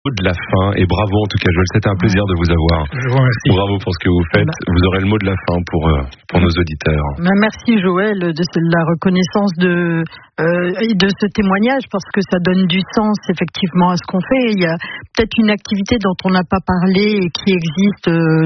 De la fin, et bravo en tout cas Joël, c'était un plaisir de vous avoir. Je vous remercie. Bravo pour ce que vous faites. Vous aurez le mot de la fin pour nos auditeurs. Merci Joël de la reconnaissance de ce témoignage, parce que ça donne du sens effectivement à ce qu'on fait. Il y a peut-être une activité dont on n'a pas parlé et qui existe,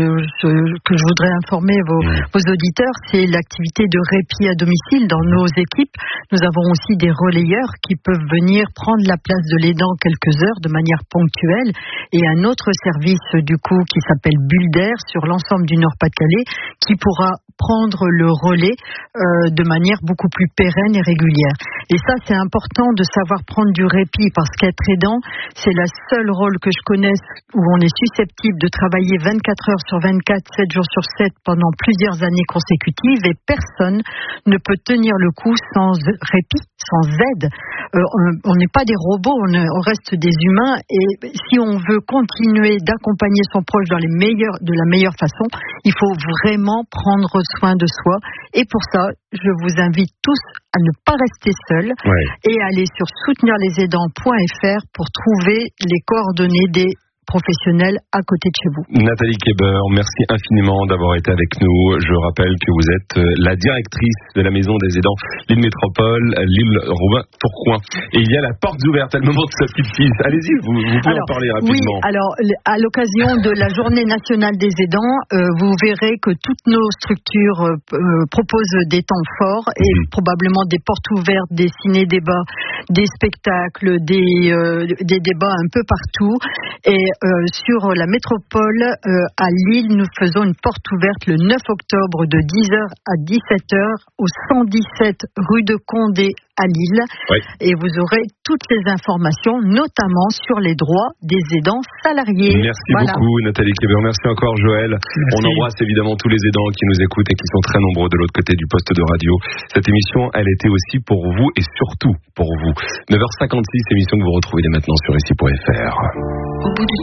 que je voudrais informer vos auditeurs, c'est l'activité de répit à domicile dans nos équipes. Nous avons aussi des relayeurs qui peuvent venir prendre la place de l'aidant quelques heures de manière ponctuelle, et un autre service du coup qui s'appelle Bulle d'air sur l'ensemble du Nord-Pas-de-Calais qui pourra prendre le relais de manière beaucoup plus pérenne et régulière. Et ça, c'est important de savoir prendre du répit, parce qu'être aidant, c'est le seul rôle que je connaisse où on est susceptible de travailler 24 heures sur 24, 7 jours sur 7 pendant plusieurs années consécutives, et personne ne peut tenir le coup sans répit, sans aide. On n'est pas des robots, on reste des humains, et si on veut continuer d'accompagner son proche de la meilleure façon, il faut vraiment prendre soin de soi. Et pour ça, je vous invite tous à ne pas rester seuls et aller sur soutenirlesaidants.fr pour trouver les coordonnées des professionnels à côté de chez vous. Nathalie Keber, merci infiniment d'avoir été avec nous. Je rappelle que vous êtes la directrice de la Maison des Aidants Lille Métropole, Lille Roubaix-Tourcoing. Et il y a la porte ouverte, elle me montre sa petite fille. Allez-y, vous pouvez en parler rapidement. Oui, alors à l'occasion de la Journée nationale des aidants, vous verrez que toutes nos structures proposent des temps forts et probablement des portes ouvertes, des ciné-débats, des spectacles, des débats un peu partout. Et sur la métropole à Lille, nous faisons une porte ouverte le 9 octobre de 10h à 17h au 117 rue de Condé à Lille. Et vous aurez toutes les informations, notamment sur les droits des aidants salariés. Merci beaucoup Nathalie Keber, merci encore Joël. Merci. On embrasse évidemment tous les aidants qui nous écoutent et qui sont très nombreux de l'autre côté du poste de radio. Cette émission, elle était aussi pour vous et surtout pour vous. 9h56, émission que vous retrouvez dès maintenant sur ici.fr. Au bout de